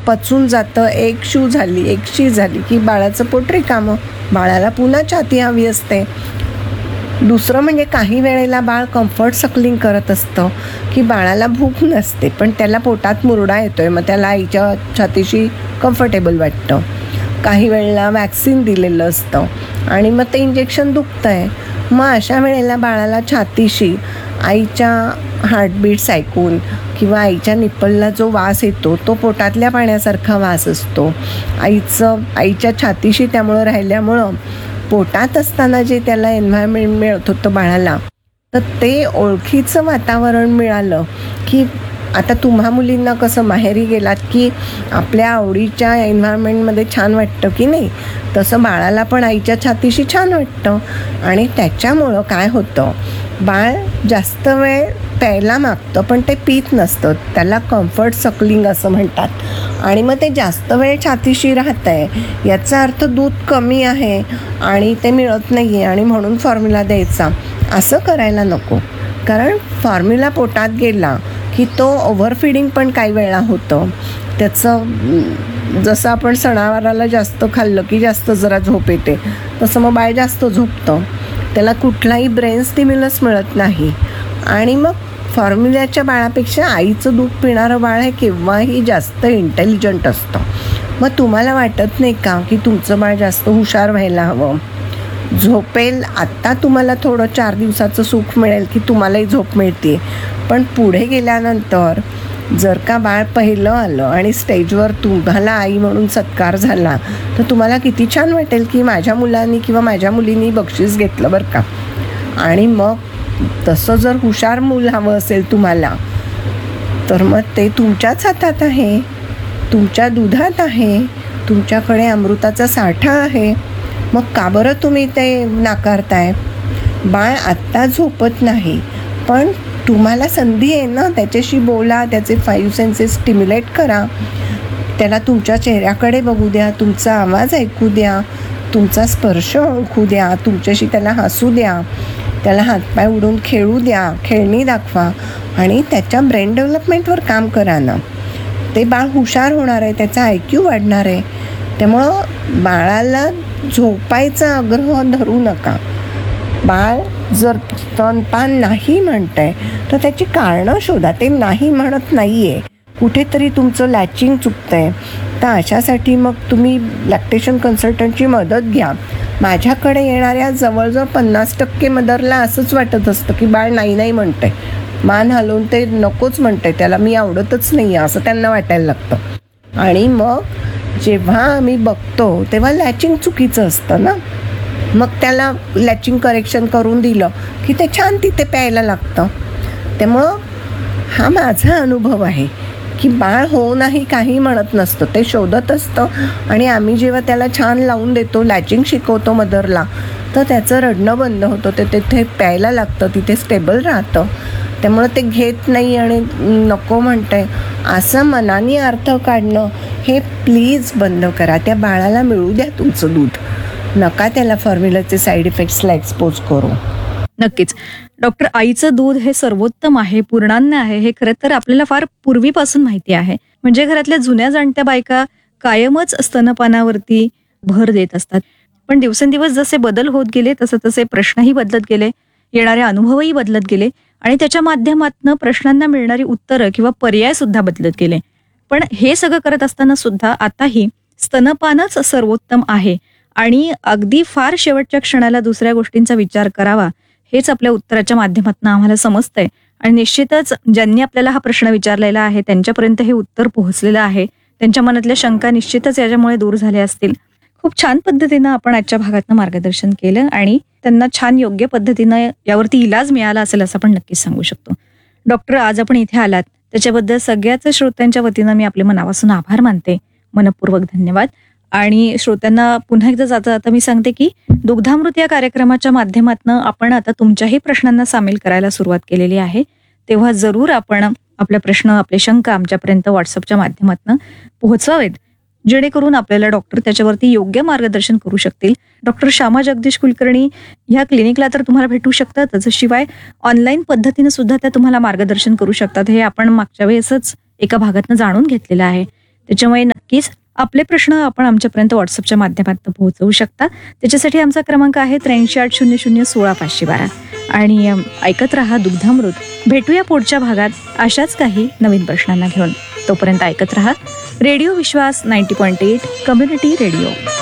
पचून जातं. एक शू झाली, एक शी झाली की बाळाचं पोट रिकामं. बाळाला पुन्हा छाती हवी असते. दुसरं म्हणजे काही वेळेला बाळ कम्फर्ट सकलिंग करत असतं की बाळाला भूक नसते पण त्याला पोटात मुरडा येतोय, मग त्याला आईच्या छातीशी कम्फर्टेबल वाटतं. काही वेळेला वॅक्सिन दिलेलं असतं आणि मग ते इंजेक्शन दुखतं आहे. मग अशा वेळेला बाळाला छातीशी आईच्या हार्टबीट्स ऐकून किंवा आईच्या निप्पलला जो वास येतो तो पोटातल्या पाण्यासारखा वास असतो. आईच्या छातीशी त्यामुळं राहिल्यामुळं पोटात असताना जे त्याला एन्व्हायरमेंट मिळत होतं बाळाला, तर ते ओळखीचं वातावरण मिळालं की आता तुम्हा मुलींना कसं माहेरी गेलात की आपल्या आवडीच्या एन्व्हायरमेंटमध्ये छान वाटतं की नाही, तसं बाळाला पण आईच्या छातीशी छान वाटतं. आणि त्याच्यामुळं काय होतं, बाळ जास्त वेळ प्यायला मागतं पण ते पित नसतं. त्याला कम्फर्ट सकलिंग असं म्हणतात. आणि मग ते जास्त वेळ छातीशी राहत आहे याचा अर्थ दूध कमी आहे आणि ते मिळत नाही आहे आणि म्हणून फॉर्म्युला द्यायचा, असं करायला नको. कारण फॉर्म्युला पोटात गेला की तो ओव्हरफिडिंग पण काही वेळा होतं. त्याचं जसं आपण सणावाराला जास्त खाल्लं की जास्त जरा झोप येते, तसं मग बाळ जास्त झोपतं. त्याला कुठलाही ब्रेन स्टिम्युलस मिळत नाही आणि मग फॉर्म्युल्याच्या बाळापेक्षा आईचं दूध पिणारं बाळ हे केव्हाही जास्त इंटेलिजंट असतं. मग तुम्हाला वाटत नाही का की तुमचं बाळ जास्त हुशार व्हायला हवं, झोपेल. आत्ता तुम्हाला थोडं 4 दिवसाचं सुख मिळेल की तुम्हालाही झोप मिळते, पण पुढे गेल्यानंतर जर का बाळ पहिलं आलं आणि स्टेजवर तुम्हाला आई म्हणून सत्कार झाला तर तुम्हाला किती छान वाटेल की माझ्या मुलांनी किंवा माझ्या मुलींनी बक्षीस घेतलं बरं का. आणि मग तसं जर हुशार मूल हवं असेल तुम्हाला तर मग ते तुमच्याच हातात आहे, तुमच्या दुधात आहे, तुमच्याकडे अमृताचा साठा आहे. मग का बरं तुम्ही ते नाकारताय. बाळ आत्ता झोपत नाही पण तुम्हाला संधी आहे ना, त्याच्याशी बोला, त्याचे 5 सेन्सेस स्टिम्युलेट करा. त्याला तुमच्या चेहऱ्याकडे बघू द्या, तुमचा आवाज ऐकू द्या, तुमचा स्पर्श ओळखू द्या, तुमच्याशी त्याला हसू द्या, त्याला हातपाय उडून खेळू द्या, खेळणी दाखवा आणि त्याच्या ब्रेन डेव्हलपमेंटवर काम करा ना. ते बाळ हुशार होणार आहे, त्याचा IQ वाढणार आहे. त्यामुळं बाळाला झोपायचा आग्रह धरू नका. बाळ जर स्तनपान नाही म्हणतंय तर त्याची कारणं शोधा. ते नाही म्हणत नाही आहे, कुठेतरी तुमचं लॅचिंग चुकतंय. तर अशासाठी मग तुम्ही लॅक्टेशन कन्सल्टंटची मदत घ्या. माझ्याकडे येणाऱ्या जवळजवळ 50% मदरला असंच वाटत असतं की बाळ नाही नाही म्हणतंय, मान हलवून ते नकोच म्हणतंय, त्याला मी आवडतच नाही आहे असं त्यांना वाटायला लागतं. आणि मग जेव्हा आम्ही बघतो तेव्हा लॅचिंग चुकीचं असतं ना. मग त्याला लॅचिंग करेक्शन करून दिलं की ते छान तिथे प्यायला लागतं. त्यामुळं हा माझा अनुभव आहे की बाळ हो नाही काही म्हणत नसतं, ते शोधत असतं. आणि आम्ही जेव्हा त्याला छान लावून देतो, लॅचिंग शिकवतो मदरला, तर त्याचं रडणं बंद होतं, ते तिथे प्यायला लागतं, तिथे स्टेबल राहतं. त्यामुळं ते घेत नाही आणि नको म्हणतंय असं मनाने अर्थ काढणं हे प्लीज बंद करा. त्या बाळाला मिळू द्या तुमचं दूध, नका त्याला फॉर्म्युलाचे साईड इफेक्ट्सला एक्सपोज करू. नक्कीच डॉक्टर, आईचं दूध हे सर्वोत्तम आहे, पूर्णान्न आहे, हे खरं तर आपल्याला फार पूर्वीपासून माहिती आहे. म्हणजे घरातल्या जुन्या जाणत्या बायका कायमच स्तनपानावरती भर देत असतात. पण दिवसेंदिवस जसे बदल होत गेले तसे तसे प्रश्नही बदलत गेले, येणारे अनुभवही बदलत गेले आणि त्याच्या माध्यमातून प्रश्नांना मिळणारी उत्तरं किंवा पर्याय सुद्धा बदलत गेले. पण हे सगळं करत असताना सुद्धा आताही स्तनपानच सर्वोत्तम आहे आणि अगदी फार शेवटच्या क्षणाला दुसऱ्या गोष्टींचा विचार करावा हेच आपल्या उत्तराच्या माध्यमातून आम्हाला समजतंय. आणि निश्चितच ज्यांनी आपल्याला हा प्रश्न विचारलेला आहे त्यांच्यापर्यंत हे उत्तर पोहोचलेलं आहे. त्यांच्या मनातल्या शंका निश्चितच याच्यामुळे दूर झाल्या असतील. खूप छान पद्धतीनं आपण आजच्या भागातनं मार्गदर्शन केलं आणि त्यांना छान योग्य पद्धतीनं यावरती इलाज मिळाला असेल असं आपण नक्कीच सांगू शकतो. डॉक्टर, आज आपण इथे आलात त्याच्याबद्दल सगळ्याच श्रोत्यांच्या वतीनं मी आपले मनापासून आभार मानते. मनपूर्वक धन्यवाद. आणि श्रोत्यांना पुन्हा एकदा जाता जाता मी सांगते की दुग्धामृत या कार्यक्रमाच्या माध्यमातून आपण आता तुमच्याही प्रश्नांना सामील करायला सुरुवात केलेली आहे. तेव्हा जरूर आपण आपले प्रश्न, आपले शंका आमच्यापर्यंत व्हॉट्सअपच्या माध्यमातून पोहोचवावेत, जेणेकरून आपल्याला डॉक्टर त्याच्यावरती योग्य मार्गदर्शन करू शकतील. डॉक्टर श्यामा जगदीश कुलकर्णी ह्या क्लिनिकला तर तुम्हाला भेटू शकतात, शिवाय ऑनलाईन पद्धतीने सुद्धा त्या तुम्हाला मार्गदर्शन करू शकतात. हे आपण मागच्या वेळेसच एका भागातनं जाणून घेतलेलं आहे. त्याच्यामुळे नक्कीच आपले प्रश्न आपण आमच्यापर्यंत व्हॉट्सअपच्या माध्यमातून पोहोचवू शकता. त्याच्यासाठी आमचा क्रमांक आहे 8380016512 आणि ऐकत रहा दुग्धामृत. भेटूया पुढच्या भागात अशाच काही नवीन प्रश्नांना घेऊन. तोपर्यंत ऐकत रहा रेडिओ विश्वास 90.8 कम्युनिटी रेडिओ.